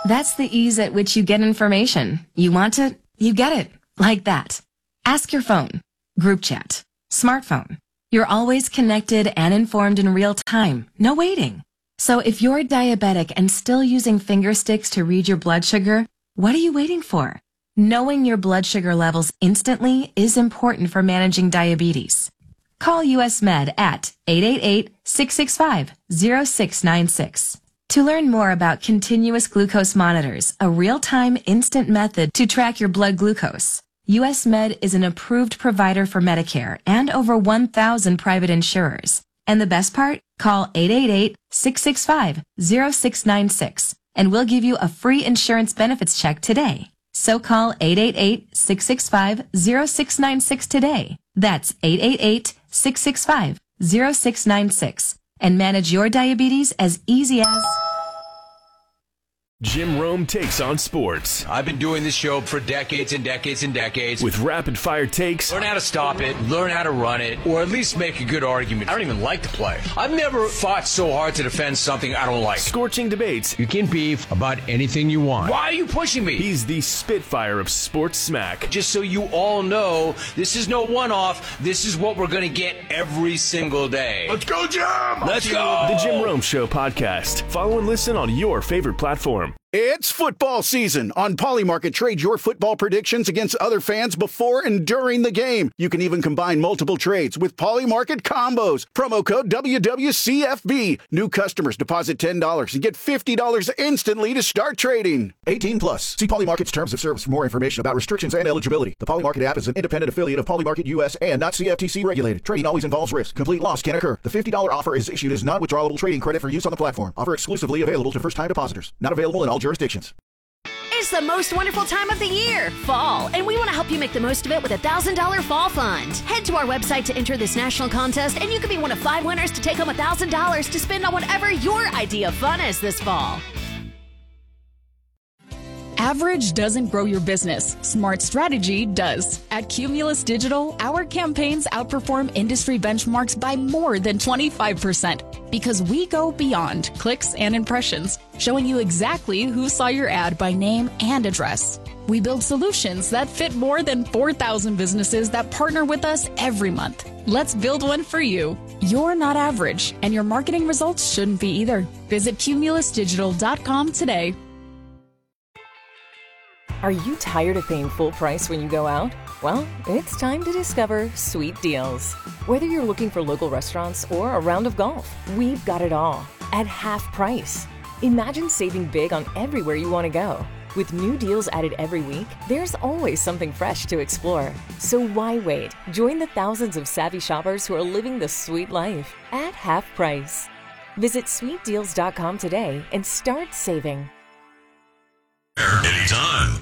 That's the ease at which you get information. You want it, you get it. Like that. Ask your phone. Group chat. Smartphone. You're always connected and informed in real time. No waiting. So if you're diabetic and still using finger sticks to read your blood sugar, what are you waiting for? Knowing your blood sugar levels instantly is important for managing diabetes. Call US Med at 888-665-0696. To learn more about continuous glucose monitors, a real-time instant method to track your blood glucose. US Med is an approved provider for Medicare and over 1,000 private insurers. And the best part? Call 888-665-0696 and we'll give you a free insurance benefits check today. So call 888-665-0696 today. That's 888-665-0696 and manage your diabetes as easy as... Jim Rome takes on sports. I've been doing this show for decades and decades and decades. With rapid-fire takes. Learn how to stop it, learn how to run it, or at least make a good argument. I don't even like to play. I've never fought so hard to defend something I don't like. Scorching debates. You can beef about anything you want. Why are you pushing me? He's the Spitfire of sports smack. Just so you all know, this is no one-off. This is what we're going to get every single day. Let's go, Jim! Let's go! The Jim Rome Show podcast. Follow and listen on your favorite platform. It's football season. On Polymarket, trade your football predictions against other fans before and during the game. You can even combine multiple trades with Polymarket combos. Promo code WWCFB. New customers deposit $10 and get $50 instantly to start trading. 18 plus. See Polymarket's terms of service for more information about restrictions and eligibility. The Polymarket app is an independent affiliate of Polymarket US and not CFTC regulated. Trading always involves risk. Complete loss can occur. The $50 offer is issued as non-withdrawable trading credit for use on the platform. Offer exclusively available to first-time depositors. Not available in all jurisdictions. It's the most wonderful time of the year, fall, and we want to help you make the most of it with a $1,000 fall fund. Head to our website to enter this national contest, and you could be one of 5 winners to take home $1,000 to spend on whatever your idea of fun is this fall. Average doesn't grow your business. Smart strategy does. At Cumulus Digital, our campaigns outperform industry benchmarks by more than 25% because we go beyond clicks and impressions, showing you exactly who saw your ad by name and address. We build solutions that fit more than 4,000 businesses that partner with us every month. Let's build one for you. You're not average, and your marketing results shouldn't be either. Visit cumulusdigital.com today. Are you tired of paying full price when you go out? Well, it's time to discover Sweet Deals. Whether you're looking for local restaurants or a round of golf, we've got it all at half price. Imagine saving big on everywhere you want to go. With new deals added every week, there's always something fresh to explore. So why wait? Join the thousands of savvy shoppers who are living the sweet life at half price. Visit sweetdeals.com today and start saving. Anytime.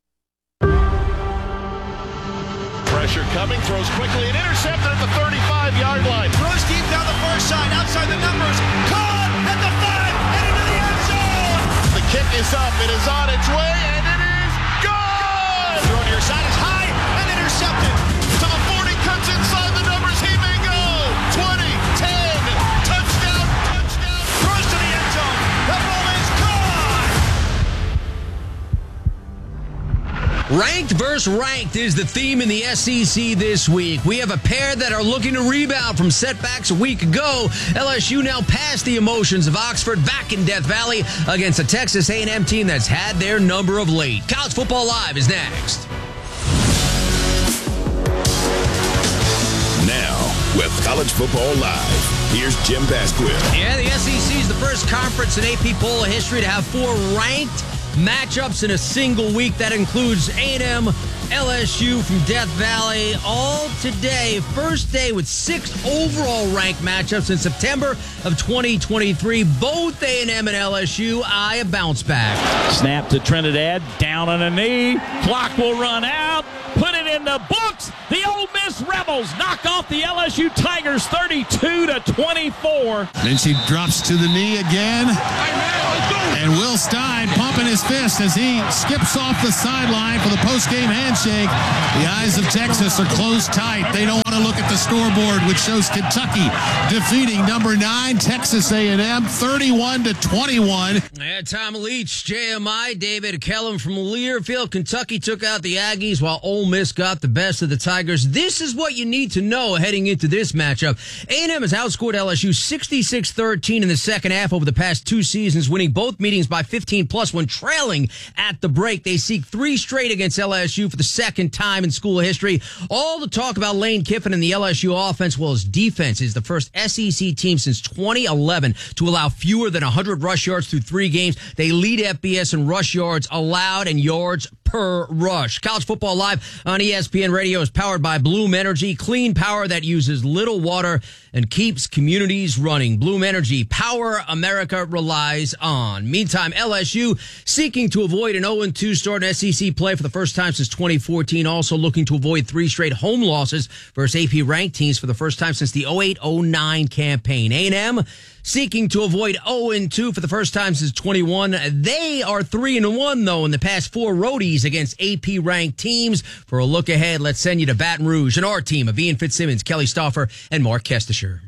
Pressure coming, throws quickly and intercepted at the 35-yard line. Throws deep down the far side, outside the numbers. Caught at the 5 and into the end zone. The kick is up, it is on its way, and it is good! Throw near side is high and intercepted. To the 40, cuts inside the numbers, he may go. 20, 10, touchdown, throws to the end zone. That ball is gone! Ranked versus ranked is the theme in the SEC this week. We have a pair that are looking to rebound from setbacks a week ago. LSU now past the emotions of Oxford, back in Death Valley against a Texas A&M team that's had their number of late. College Football Live is next. Now, with College Football Live, here's Jim Basquiat. Yeah, the SEC is the first conference in AP poll history to have 4 ranked matchups in a single week. That includes A&M, LSU from Death Valley, all today. First day with 6 overall ranked matchups in September of 2023. Both A&M and LSU eye a bounce back. Snap to Trinidad, down on a knee. Clock will run out. Put it in the books. The Ole Miss Rebels knock off the LSU Tigers 32-24. Then she drops to the knee again. And Will Stein pumping his fist as he skips off the sideline for the post-game handshake. The eyes of Texas are closed tight. They don't want to a look at the scoreboard, which shows Kentucky defeating number 9 Texas A&M 31-21. Tom Leach, JMI, David Kellum from Learfield. Kentucky took out the Aggies while Ole Miss got the best of the Tigers. This is what you need to know heading into this matchup. A&M has outscored LSU 66-13 in the second half over the past 2 seasons, winning both meetings by 15+ when trailing at the break. They seek 3 straight against LSU for the second time in school history. All the talk about Lane Kiffin and the LSU offense, well, his defense is the first SEC team since 2011 to allow fewer than 100 rush yards through 3 games. They lead FBS in rush yards allowed and yards per rush. College Football Live on ESPN Radio is powered by Bloom Energy, clean power that uses little water and keeps communities running. Bloom Energy, power America relies on. Meantime, LSU seeking to avoid an 0-2 start in SEC play for the first time since 2014, also looking to avoid 3 straight home losses versus AP ranked teams for the first time since the 08-09 campaign. A&M seeking to avoid 0-2 for the first time since 21. They are 3-1, though, in the past 4 roadies against AP-ranked teams. For a look ahead, let's send you to Baton Rouge and our team of Ian Fitzsimmons, Kelly Stauffer, and Mark Kestisher.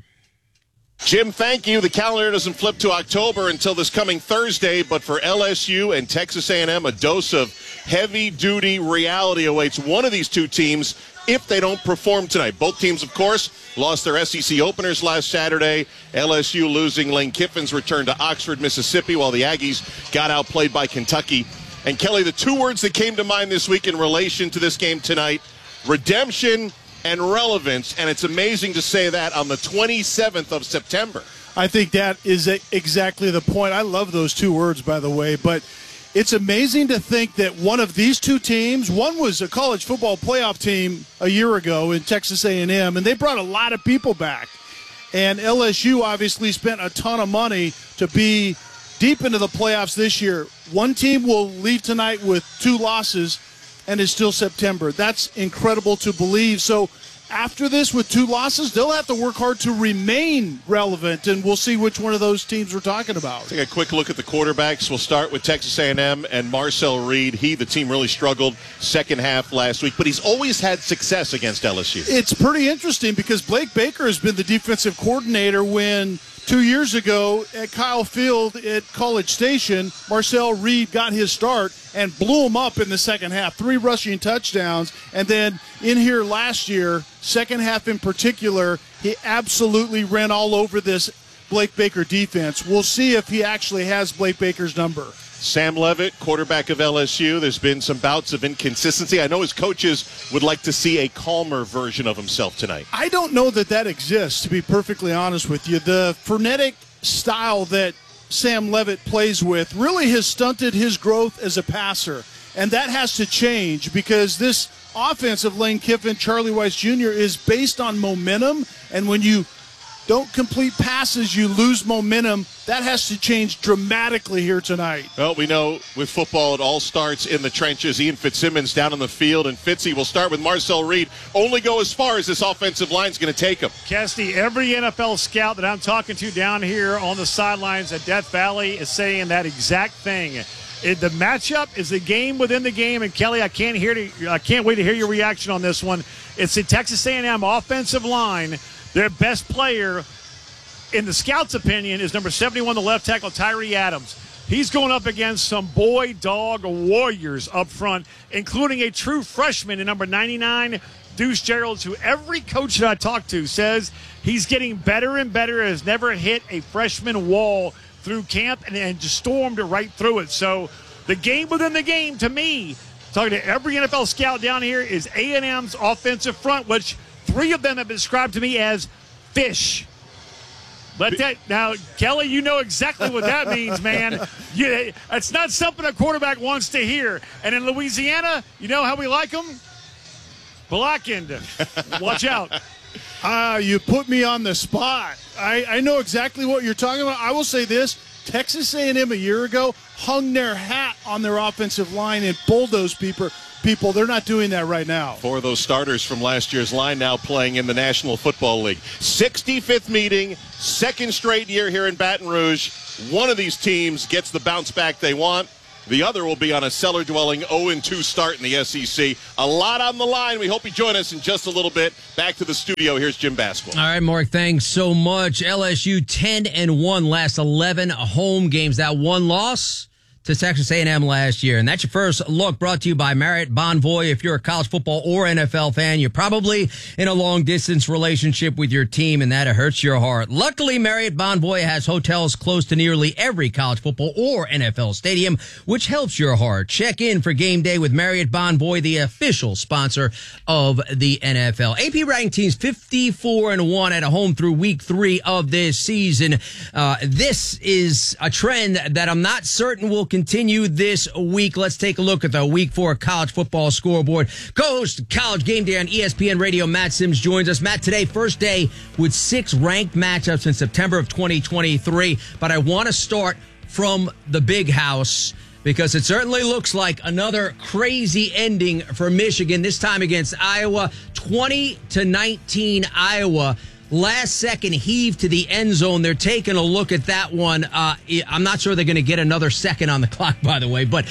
Jim, thank you. The calendar doesn't flip to October until this coming Thursday, but for LSU and Texas A&M, a dose of heavy-duty reality awaits one of these 2 teams if they don't perform tonight. Both teams, of course, lost their SEC openers last Saturday. LSU losing Lane Kiffin's return to Oxford, Mississippi, while the Aggies got outplayed by Kentucky. And, Kelly, the 2 words that came to mind this week in relation to this game tonight, redemption and relevance, and it's amazing to say that on the 27th of September. I think that is exactly the point. I love those 2 words, by the way, but it's amazing to think that one of these 2 teams, one was a college football playoff team a year ago in Texas A&M, and they brought a lot of people back. And LSU obviously spent a ton of money to be deep into the playoffs this year. One team will leave tonight with 2 losses, and it's still September. That's incredible to believe. So after this, with 2 losses, they'll have to work hard to remain relevant, and we'll see which one of those teams we're talking about. Take a quick look at the quarterbacks. We'll start with Texas A&M and Marcel Reed. The team really struggled second half last week, but he's always had success against LSU. It's pretty interesting because Blake Baker has been the defensive coordinator when 2 years ago at Kyle Field at College Station, Marcel Reed got his start and blew him up in the second half. 3 rushing touchdowns. And then in here last year, second half in particular, he absolutely ran all over this Blake Baker defense. We'll see if he actually has Blake Baker's number. Sam Leavitt, quarterback of LSU, there's been some bouts of inconsistency. I know his coaches would like to see a calmer version of himself tonight. I don't know that exists, to be perfectly honest with you. The frenetic style that Sam Leavitt plays with really has stunted his growth as a passer, and that has to change because this offense of Lane Kiffin, Charlie Weiss Jr. is based on momentum, and when you don't complete passes, you lose momentum. That has to change dramatically here tonight. Well, we know with football, it all starts in the trenches. Ian Fitzsimmons down on the field, and Fitzy will start with Marcel Reed. Only go as far as this offensive line is going to take him. Kesty, every NFL scout that I'm talking to down here on the sidelines at Death Valley is saying that exact thing. The matchup is the game within the game, and Kelly, I can't wait to hear your reaction on this one. It's the Texas A&M offensive line. Their best player, in the scouts' opinion, is number 71, the left tackle, Tyree Adams. He's going up against some boy dog warriors up front, including a true freshman in number 99, Deuce Geralds, who every coach that I talk to says he's getting better and better, has never hit a freshman wall through camp and just stormed right through it. So the game within the game, to me, talking to every NFL scout down here, is A&M's offensive front, which 3 of them have been described to me as fish. Now, Kelly, you know exactly what that means, man. It's not something a quarterback wants to hear. And in Louisiana, you know how we like them? Blackened. Watch out. You put me on the spot. I know exactly what you're talking about. I will say this. Texas A&M a year ago hung their hat on their offensive line and bulldozed people. They're not doing that right now. 4 of those starters from last year's line now playing in the National Football League. 65th meeting, second straight year here in Baton Rouge. One of these teams gets the bounce back they want. The other will be on a cellar-dwelling 0-2 start in the SEC. A lot on the line. We hope you join us in just a little bit. Back to the studio. Here's Jim Basquill. All right, Mark, thanks so much. LSU 10-1 last 11 home games. That one loss to Texas A&M last year. And that's your first look, brought to you by Marriott Bonvoy. If you're a college football or NFL fan, you're probably in a long-distance relationship with your team, and that hurts your heart. Luckily, Marriott Bonvoy has hotels close to nearly every college football or NFL stadium, which helps your heart. Check in for game day with Marriott Bonvoy, the official sponsor of the NFL. AP ranked teams 54-1 at home through week 3 of this season. This is a trend that I'm not certain will continue this week. Let's take a look at the week 4 college football scoreboard. Co-host College Game Day on ESPN Radio, Matt Sims, joins us. Matt, today, first day with 6 ranked matchups in September of 2023. But I want to start from the big house, because it certainly looks like another crazy ending for Michigan, this time against Iowa. 20-19 Iowa. Last second heave to the end zone. They're taking a look at that one. I'm not sure they're going to get another second on the clock, by the way, but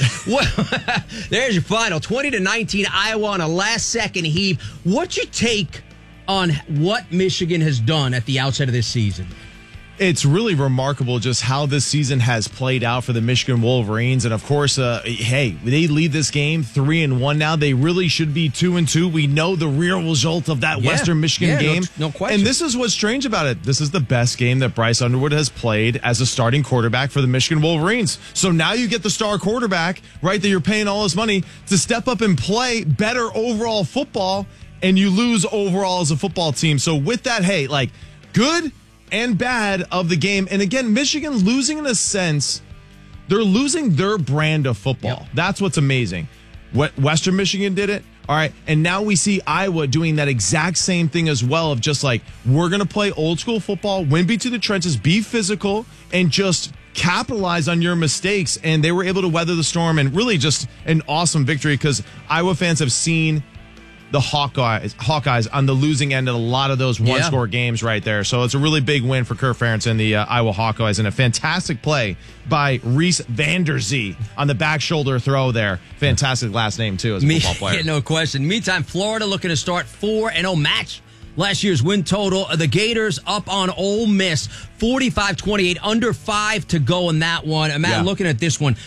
there's your final. 20-19 Iowa on a last second heave. What's your take on what Michigan has done at the outset of this season? It's really remarkable just how this season has played out for the Michigan Wolverines. And of course, hey, they lead this game 3-1 now. They really should be 2-2. We know the real result of that Western Michigan game. No question. And this is what's strange about it. This is the best game that Bryce Underwood has played as a starting quarterback for the Michigan Wolverines. So now you get the star quarterback, right, that you're paying all this money to step up and play better overall football, and you lose overall as a football team. So with that, hey, like, good and bad of the game. And again, Michigan losing in a sense, they're losing their brand of football. Yep. That's what's amazing. Western Michigan did it. All right. And now we see Iowa doing that exact same thing as well, of just like, we're going to play old school football, win beat to the trenches, be physical, and just capitalize on your mistakes. And they were able to weather the storm, and really just an awesome victory, because Iowa fans have seen the Hawkeyes on the losing end of a lot of those one-score games right there. So it's a really big win for Kirk Ferentz and the Iowa Hawkeyes, and a fantastic play by Reese Vanderzee on the back shoulder throw there. Fantastic last name, too, as a football player. No question. Meantime, Florida looking to start 4-0, match last year's win total. The Gators up on Ole Miss, 45-28, under 5 to go in that one. Matt, looking at this one,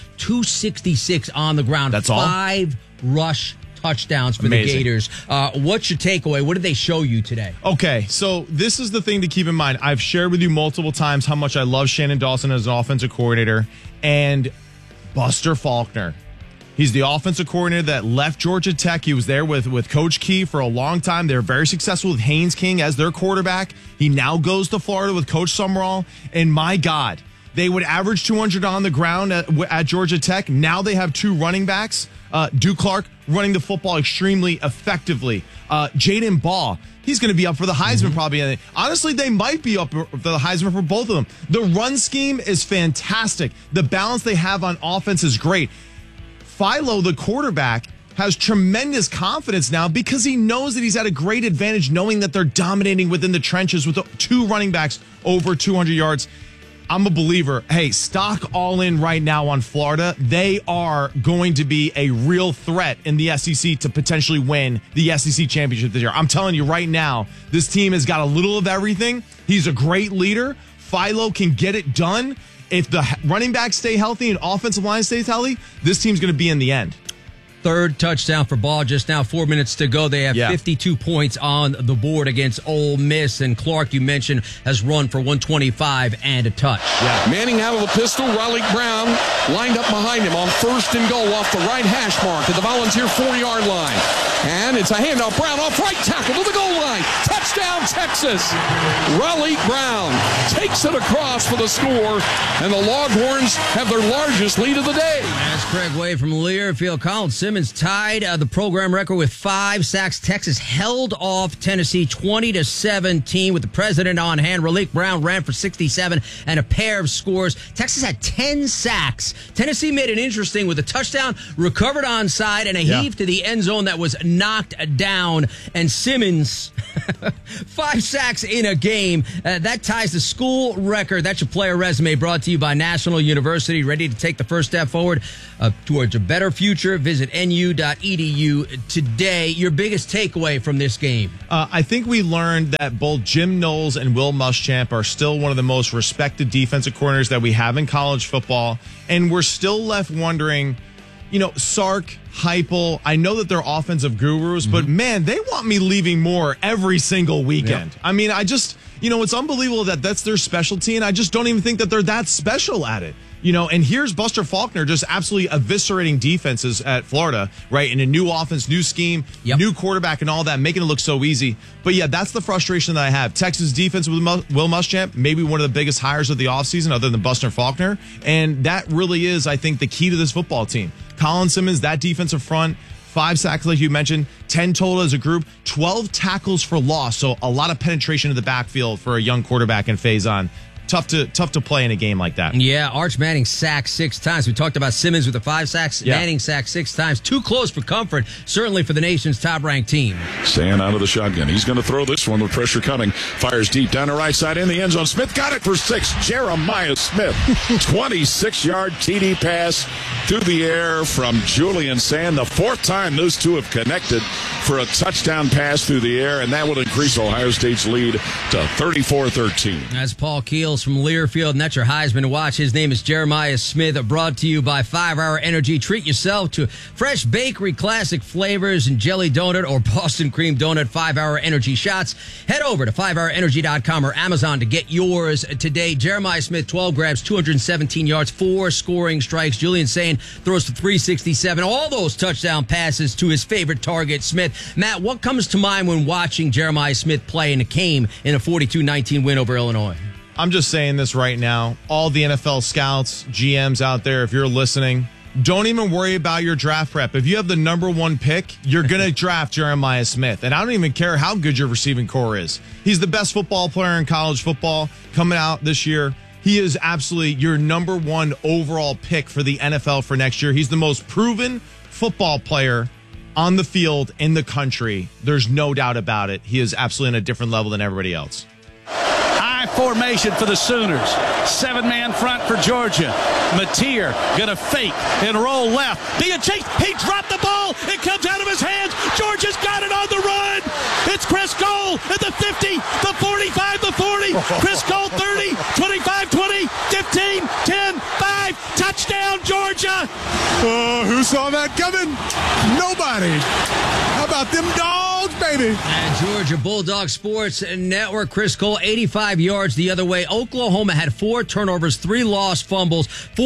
266 on the ground. That's all? 5 rush touchdowns for the Gators. What's your takeaway? What did they show you today? Okay, so this is the thing to keep in mind. I've shared with you multiple times how much I love Shannon Dawson as an offensive coordinator, and Buster Faulkner. He's the offensive coordinator that left Georgia Tech. He was there with Coach Key for a long time. They were very successful with Haynes King as their quarterback. He now goes to Florida with Coach Summerall, and my God, they would average 200 on the ground at Georgia Tech. Now they have 2 running backs. Duke Clark running the football extremely effectively. Jaden Ball, he's going to be up for the Heisman probably. Honestly, they might be up for the Heisman for both of them. The run scheme is fantastic. The balance they have on offense is great. Philo, the quarterback, has tremendous confidence now because he knows that he's at a great advantage knowing that they're dominating within the trenches with 2 running backs over 200 yards. I'm a believer. Hey, stock all in right now on Florida. They are going to be a real threat in the SEC to potentially win the SEC championship this year. I'm telling you right now, this team has got a little of everything. He's a great leader. Philo can get it done. If the running backs stay healthy and offensive line stays healthy, this team's going to be in the end. 3rd touchdown for Ball just now, 4 minutes to go. They have 52 points on the board against Ole Miss. And Clark, you mentioned, has run for 125 and a touch. Manning out of the pistol. Riley Brown lined up behind him on 1st and goal off the right hash mark at the Volunteer 4-yard line. And it's a handoff. Brown off right tackle to the goal line. Touchdown, Texas. Riley Brown takes it across for the score. And the Longhorns have their largest lead of the day. That's Craig Way from Learfield. Colin Simmons tied the program record with 5 sacks. Texas held off Tennessee 20-17 with the president on hand. Raleek Brown ran for 67 and a pair of scores. Texas had 10 sacks. Tennessee made it interesting with a touchdown, recovered onside, and a heave to the end zone that was knocked down. And Simmons, 5 sacks in a game. That ties the school record. That's your player resume, brought to you by National University. Ready to take the first step forward towards a better future? Visit nu.edu today. Your biggest takeaway from this game? I think we learned that both Jim Knowles and Will Muschamp are still one of the most respected defensive coordinators that we have in college football. And we're still left wondering, Sark, Heupel, I know that they're offensive gurus, but man, they want me leaving more every single weekend. Yep. I mean, it's unbelievable that that's their specialty, and I just don't even think that they're that special at it. And here's Buster Faulkner just absolutely eviscerating defenses at Florida, right? In a new offense, new scheme, new quarterback and all that, making it look so easy. But yeah, that's the frustration that I have. Texas defense with Will Muschamp, maybe one of the biggest hires of the offseason other than Buster Faulkner. And that really is, I think, the key to this football team. Colin Simmons, that defensive front, 5 sacks, like you mentioned, 10 total as a group, 12 tackles for loss. So a lot of penetration in the backfield for a young quarterback in Faison. Tough to play in a game like that. Yeah, Arch Manning sacked 6 times. We talked about Simmons with the 5 sacks. Yeah. Manning sacked 6 times. Too close for comfort, certainly for the nation's top-ranked team. Staying out of the shotgun. He's going to throw this one with pressure coming. Fires deep down the right side in the end zone. Smith got it for 6. Jeremiah Smith. 26-yard TD pass through the air from Julian Sand. The 4th time those two have connected for a touchdown pass through the air, and that will increase Ohio State's lead to 34-13. That's Paul Keels from Learfield, and that's your Heisman watch. His name is Jeremiah Smith, brought to you by 5 Hour Energy. Treat yourself to fresh bakery classic flavors and jelly donut or Boston cream donut 5 Hour Energy shots. Head over to 5hourenergy.com or Amazon to get yours today. Jeremiah Smith, 12 grabs, 217 yards, 4 scoring strikes. Julian Sane throws for 367. All those touchdown passes to his favorite target, Smith. Matt, what comes to mind when watching Jeremiah Smith play in a game in a 42-19 win over Illinois? I'm just saying this right now. All the NFL scouts, GMs out there, if you're listening, don't even worry about your draft prep. If you have the number 1 pick, you're going to draft Jeremiah Smith. And I don't even care how good your receiving core is. He's the best football player in college football coming out this year. He is absolutely your number 1 overall pick for the NFL for next year. He's the most proven football player on the field in the country. There's no doubt about it. He is absolutely on a different level than everybody else. Formation for the Sooners. 7-man front for Georgia. Mateer gonna fake and roll left. Being chased. He dropped the ball. It comes out of his hands. Georgia's got it on the run. It's Chris Cole at the 50, the 45, the 40. Chris Cole 30, 25, 20, 15, 10, 5. Touchdown, Georgia. Who saw that coming? Nobody. How about them dogs, baby? And Georgia Bulldog Sports Network. Chris Cole, 85 yards the other way. Oklahoma had 4 turnovers, 3 lost fumbles,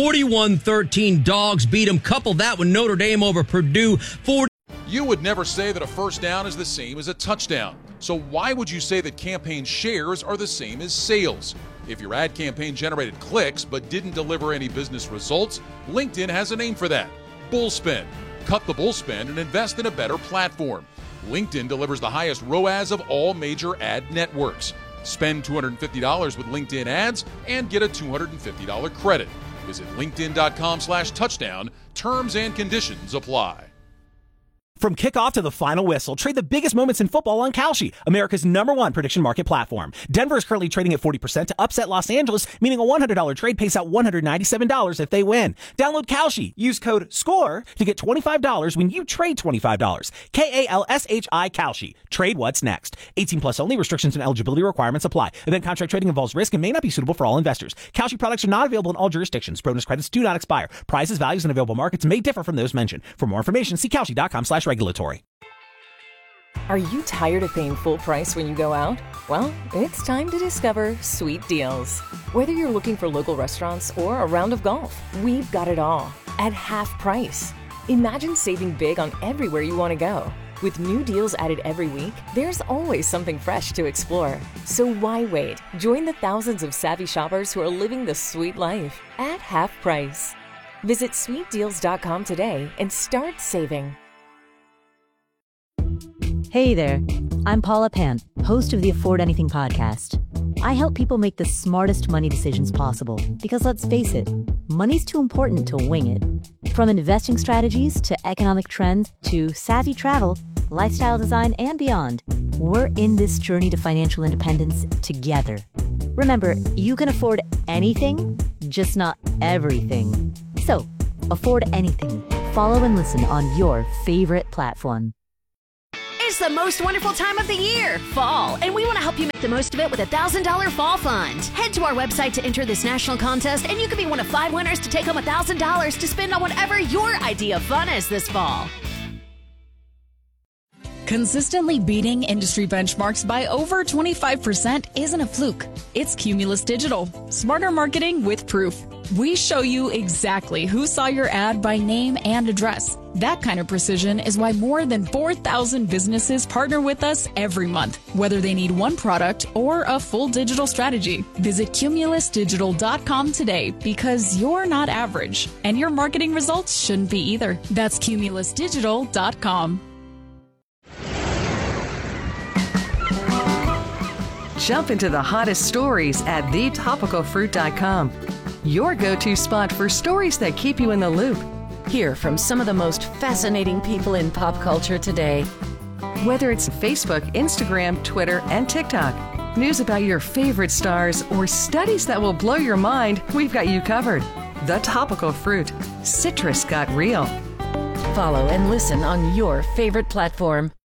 41-13. Dogs beat them. Couple that with Notre Dame over Purdue. You would never say that a first down is the same as a touchdown. So why would you say that campaign shares are the same as sales? If your ad campaign generated clicks but didn't deliver any business results, LinkedIn has a name for that. Bullspend. Cut the bullspend and invest in a better platform. LinkedIn delivers the highest ROAS of all major ad networks. Spend $250 with LinkedIn ads and get a $250 credit. Visit linkedin.com/touchdown. Terms and conditions apply. From kickoff to the final whistle, trade the biggest moments in football on Kalshi, America's #1 prediction market platform. Denver is currently trading at 40% to upset Los Angeles, meaning a $100 trade pays out $197 if they win. Download Kalshi. Use code SCORE to get $25 when you trade $25. KALSHI Kalshi. Trade what's next. 18 plus only. Restrictions and eligibility requirements apply. Event contract trading involves risk and may not be suitable for all investors. Kalshi products are not available in all jurisdictions. Bonus credits do not expire. Prices, values, and available markets may differ from those mentioned. For more information, see Kalshi.com/regulatory. Are you tired of paying full price when you go out? Well, it's time to discover sweet deals. Whether you're looking for local restaurants or a round of golf, we've got it all at half price. Imagine saving big on everywhere you want to go. With new deals added every week, there's always something fresh to explore. So why wait? Join the thousands of savvy shoppers who are living the sweet life at half price. Visit sweetdeals.com today and start saving. Hey there, I'm Paula Pant, host of the Afford Anything podcast. I help people make the smartest money decisions possible because let's face it, money's too important to wing it. From investing strategies to economic trends to savvy travel, lifestyle design, and beyond. We're in this journey to financial independence together. Remember, you can afford anything, just not everything. So, afford anything. Follow and listen on your favorite platform. It's the most wonderful time of the year, fall, and we want to help you make the most of it with a $1,000 fall fund. Head to our website to enter this national contest, and you could be one of 5 winners to take home $1,000 to spend on whatever your idea of fun is this fall. Consistently beating industry benchmarks by over 25% isn't a fluke. It's Cumulus Digital. Smarter marketing with proof. We show you exactly who saw your ad by name and address. That kind of precision is why more than 4,000 businesses partner with us every month, whether they need one product or a full digital strategy. Visit cumulusdigital.com today because you're not average, and your marketing results shouldn't be either. That's cumulusdigital.com. Jump into the hottest stories at thetopicalfruit.com. Your go-to spot for stories that keep you in the loop. Hear from some of the most fascinating people in pop culture today. Whether it's Facebook, Instagram, Twitter, and TikTok, news about your favorite stars, or studies that will blow your mind, we've got you covered. The Topical Fruit. Citrus got real. Follow and listen on your favorite platform.